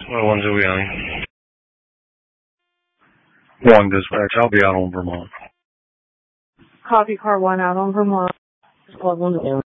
One Giuliani. One dispatch. I'll be out on Vermont. Copy car 1 out on Vermont.